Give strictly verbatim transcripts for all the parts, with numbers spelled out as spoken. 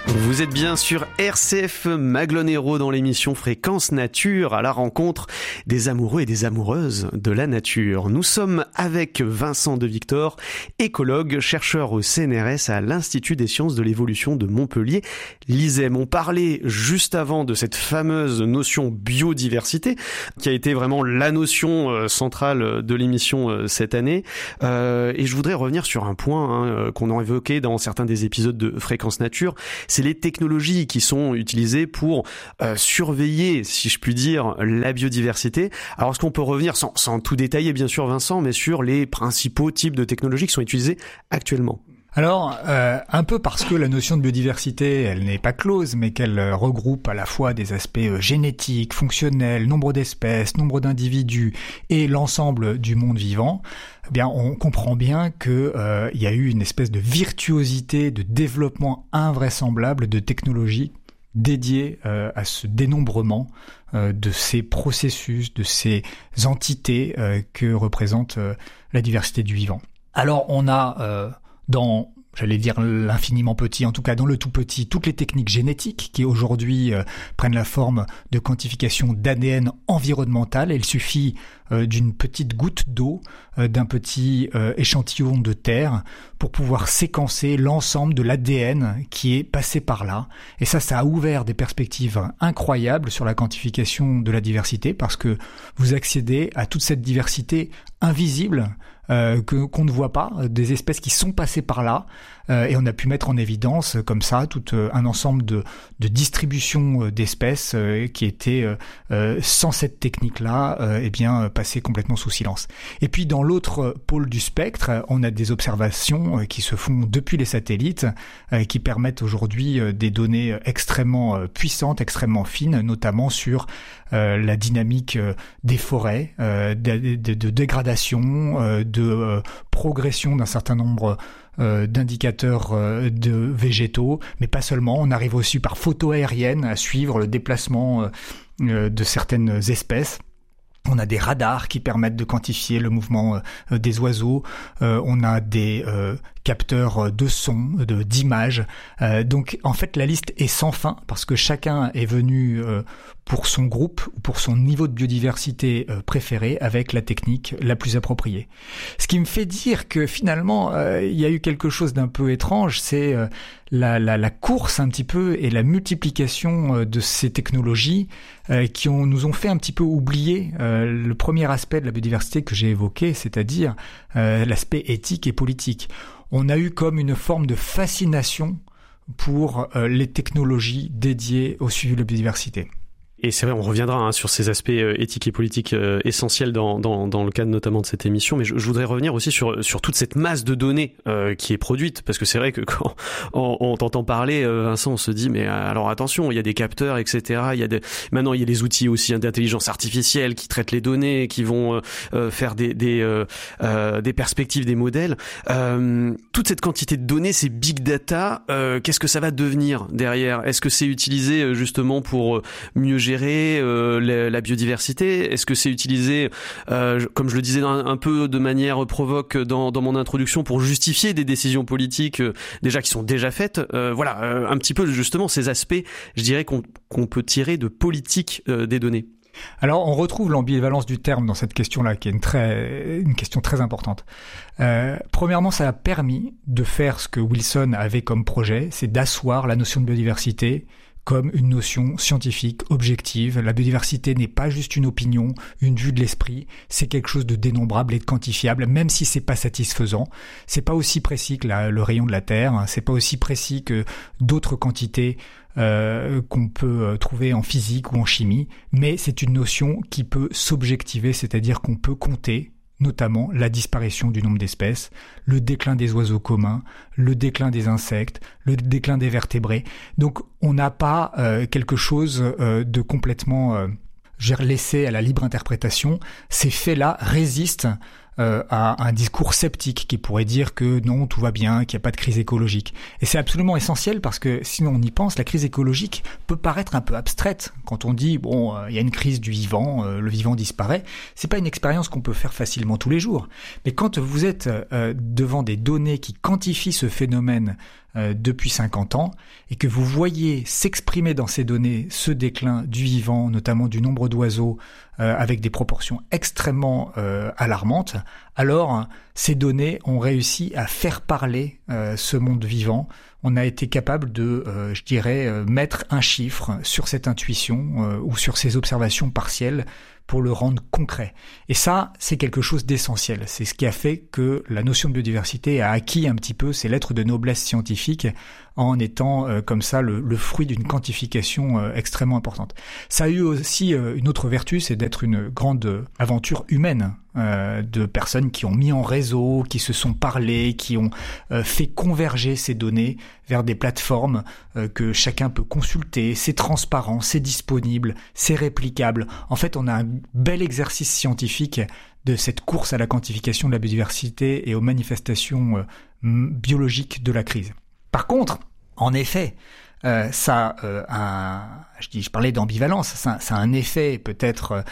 Vous êtes bien sur R C F Maglone-Hérault dans l'émission Fréquence Nature, à la rencontre des amoureux et des amoureuses de la nature. Nous sommes avec Vincent de Victor, écologue, chercheur au C N R S à l'Institut des sciences de l'évolution de Montpellier, l'I S E M. On parlait juste avant de cette fameuse notion biodiversité, qui a été vraiment la notion centrale de l'émission cette année. Euh, et je voudrais revenir sur un point hein, qu'on a évoqué dans certains des épisodes de Fréquence Nature. C'est les technologies qui sont utilisées pour euh, surveiller, si je puis dire, la biodiversité. Alors, est-ce qu'on peut revenir, sans, sans tout détailler bien sûr Vincent, mais sur les principaux types de technologies qui sont utilisées actuellement ? Alors, euh, un peu parce que la notion de biodiversité, elle n'est pas close, mais qu'elle regroupe à la fois des aspects génétiques, fonctionnels, nombre d'espèces, nombre d'individus et l'ensemble du monde vivant, eh bien, on comprend bien que euh, il y a eu une espèce de virtuosité, de développement invraisemblable de technologies dédiées euh, à ce dénombrement euh, de ces processus, de ces entités euh, que représente euh, la diversité du vivant. Alors, on a euh, dans, j'allais dire l'infiniment petit, en tout cas dans le tout petit, toutes les techniques génétiques qui aujourd'hui euh, prennent la forme de quantification d'A D N environnemental. Il suffit euh, d'une petite goutte d'eau, euh, d'un petit euh, échantillon de terre pour pouvoir séquencer l'ensemble de l'A D N qui est passé par là. Et ça, ça a ouvert des perspectives incroyables sur la quantification de la diversité parce que vous accédez à toute cette diversité invisible Euh, que qu'on ne voit pas, des espèces qui sont passées par là, euh, et on a pu mettre en évidence euh, comme ça tout euh, un ensemble de, de distributions euh, d'espèces euh, qui étaient euh, euh, sans cette technique-là, euh, eh bien euh, passées complètement sous silence. Et puis dans l'autre pôle du spectre, on a des observations euh, qui se font depuis les satellites, euh, qui permettent aujourd'hui euh, des données extrêmement euh, puissantes, extrêmement fines, notamment sur euh, la dynamique euh, des forêts, euh, de, de, de dégradation, euh, de de euh, progression d'un certain nombre euh, d'indicateurs euh, de végétaux, mais pas seulement. On arrive aussi par photo aérienne à suivre le déplacement euh, euh, de certaines espèces. On a des radars qui permettent de quantifier le mouvement euh, des oiseaux. Euh, on a des euh, capteurs de son, de, d'images. Euh, donc, en fait, la liste est sans fin parce que chacun est venu euh, pour son groupe ou pour son niveau de biodiversité euh, préféré avec la technique la plus appropriée. Ce qui me fait dire que finalement, euh, il y a eu quelque chose d'un peu étrange, c'est euh, la, la, la course un petit peu et la multiplication euh, de ces technologies euh, qui ont, nous ont fait un petit peu oublier euh, le premier aspect de la biodiversité que j'ai évoqué, c'est-à-dire euh, l'aspect éthique et politique. On a eu comme une forme de fascination pour euh, les technologies dédiées au suivi de la biodiversité. Et c'est vrai, on reviendra hein, sur ces aspects euh, éthiques et politiques euh, essentiels dans, dans, dans le cadre notamment de cette émission, mais je, je voudrais revenir aussi sur, sur toute cette masse de données euh, qui est produite, parce que c'est vrai que quand on, on t'entend parler, euh, Vincent, on se dit, mais alors attention, il y a des capteurs, et cetera. Il y a des, maintenant, il y a des outils aussi d'intelligence artificielle qui traitent les données, qui vont euh, euh, faire des, des, euh, euh, des perspectives, des modèles. Euh, toute cette quantité de données, ces big data, euh, qu'est-ce que ça va devenir derrière ? Est-ce que c'est utilisé justement pour mieux gérer gérer euh, la, la biodiversité ? Est-ce que c'est utilisé, euh, comme je le disais un, un peu de manière provoque dans, dans mon introduction, pour justifier des décisions politiques euh, déjà qui sont déjà faites ? euh, Voilà, euh, un petit peu justement ces aspects, je dirais, qu'on, qu'on peut tirer de politique euh, des données. Alors, on retrouve l'ambivalence du terme dans cette question-là, qui est une, très, une question très importante. Euh, premièrement, ça a permis de faire ce que Wilson avait comme projet, c'est d'asseoir la notion de biodiversité comme une notion scientifique, objective. La biodiversité n'est pas juste une opinion, une vue de l'esprit, c'est quelque chose de dénombrable et de quantifiable, même si c'est pas satisfaisant. C'est pas aussi précis que la, le rayon de la Terre, hein, c'est pas aussi précis que d'autres quantités euh, qu'on peut trouver en physique ou en chimie, mais c'est une notion qui peut s'objectiver, c'est-à-dire qu'on peut compter notamment la disparition du nombre d'espèces, le déclin des oiseaux communs, le déclin des insectes, le déclin des vertébrés. Donc on n'a pas euh, quelque chose euh, de complètement euh, laissé à la libre interprétation. Ces faits-là résistent euh, à un discours sceptique qui pourrait dire que non, tout va bien, qu'il n'y a pas de crise écologique. Et c'est absolument essentiel parce que sinon on y pense, la crise écologique peut paraître un peu abstraite. Quand on dit, bon, il euh, y a une crise du vivant, euh, le vivant disparaît, c'est pas une expérience qu'on peut faire facilement tous les jours. Mais quand vous êtes euh, devant des données qui quantifient ce phénomène euh, depuis cinquante ans, et que vous voyez s'exprimer dans ces données ce déclin du vivant, notamment du nombre d'oiseaux, euh, avec des proportions extrêmement euh, alarmantes, alors ces données ont réussi à faire parler euh, ce monde vivant. On a été capable de, euh, je dirais, euh, mettre un chiffre sur cette intuition euh, ou sur ces observations partielles pour le rendre concret. Et ça, c'est quelque chose d'essentiel. C'est ce qui a fait que la notion de biodiversité a acquis un petit peu ses lettres de noblesse scientifique en étant euh, comme ça le, le fruit d'une quantification euh, extrêmement importante. Ça a eu aussi euh, une autre vertu, c'est d'être une grande aventure humaine, euh, de personnes qui ont mis en réseau, qui se sont parlé, qui ont euh, fait converger ces données vers des plateformes euh, que chacun peut consulter. C'est transparent, c'est disponible, c'est réplicable. En fait, on a un bel exercice scientifique de cette course à la quantification de la biodiversité et aux manifestations euh, biologiques de la crise. Par contre, en effet, euh, ça, euh, un, je dis, je parlais d'ambivalence, ça, ça a un effet peut-être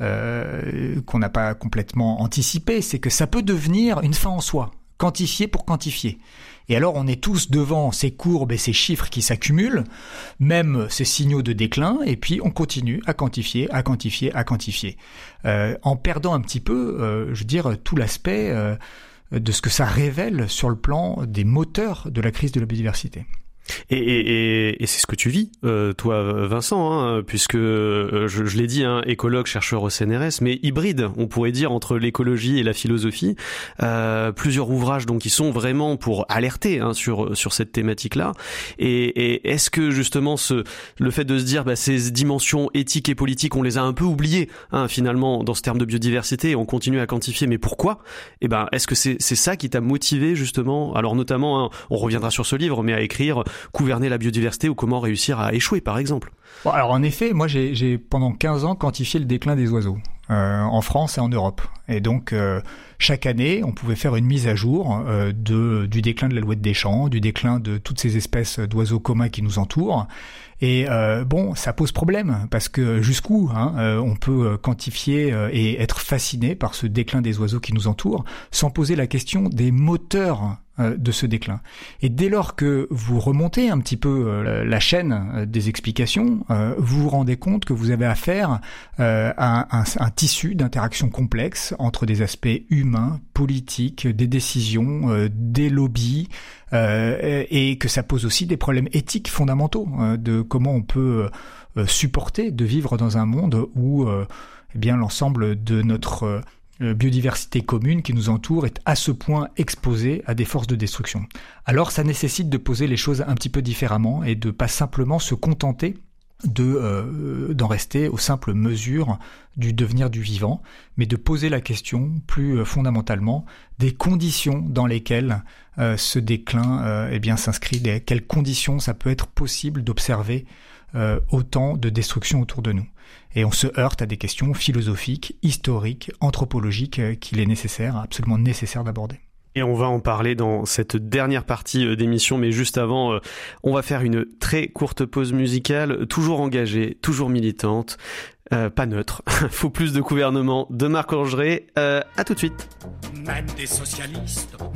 euh, qu'on n'a pas complètement anticipé, c'est que ça peut devenir une fin en soi, quantifier pour quantifier. Et alors on est tous devant ces courbes et ces chiffres qui s'accumulent, même ces signaux de déclin, et puis on continue à quantifier, à quantifier, à quantifier, euh, en perdant un petit peu, euh, je veux dire, tout l'aspect euh, de ce que ça révèle sur le plan des moteurs de la crise de la biodiversité. Et, et, et c'est ce que tu vis, euh, toi, Vincent, hein, puisque euh, je, je l'ai dit, hein, écologue, chercheur au C N R S, mais hybride, on pourrait dire, entre l'écologie et la philosophie. Euh, plusieurs ouvrages donc qui sont vraiment pour alerter hein, sur sur cette thématique-là. Et, et est-ce que justement ce le fait de se dire bah, ces dimensions éthiques et politiques, on les a un peu oubliées hein, finalement dans ce terme de biodiversité, et on continue à quantifier, mais pourquoi ? Et ben, est-ce que c'est c'est ça qui t'a motivé justement, alors notamment, hein, on reviendra sur ce livre, mais à écrire Gouverner la biodiversité ou comment réussir à échouer, par exemple. Bon, alors en effet, moi j'ai, j'ai pendant quinze ans quantifié le déclin des oiseaux euh, en France et en Europe. Et donc euh, chaque année, on pouvait faire une mise à jour euh, de du déclin de l'alouette des champs, du déclin de toutes ces espèces d'oiseaux communs qui nous entourent. Et euh, bon, ça pose problème parce que jusqu'où hein, euh, on peut quantifier euh, et être fasciné par ce déclin des oiseaux qui nous entourent sans poser la question des moteurs euh, de ce déclin. Et dès lors que vous remontez un petit peu euh, la chaîne euh, des explications, euh, vous vous rendez compte que vous avez affaire euh, à un, un tissu d'interaction complexe entre des aspects humains, politiques, des décisions, euh, des lobbies, Euh, et que ça pose aussi des problèmes éthiques fondamentaux euh, de comment on peut euh, supporter de vivre dans un monde où euh, eh bien l'ensemble de notre euh, biodiversité commune qui nous entoure est à ce point exposée à des forces de destruction. Alors ça nécessite de poser les choses un petit peu différemment et de pas simplement se contenter de euh, d'en rester aux simples mesures du devenir du vivant, mais de poser la question plus euh, fondamentalement des conditions dans lesquelles euh, ce déclin euh, eh bien s'inscrit, des, quelles conditions ça peut être possible d'observer euh, autant de destruction autour de nous. Et on se heurte à des questions philosophiques, historiques, anthropologiques euh, qu'il est nécessaire, absolument nécessaire d'aborder. Et on va en parler dans cette dernière partie d'émission, mais juste avant, on va faire une très courte pause musicale, toujours engagée, toujours militante, euh, pas neutre. Faut plus de gouvernement de Marc Orgeret. Euh, à tout de suite. Même des socialistes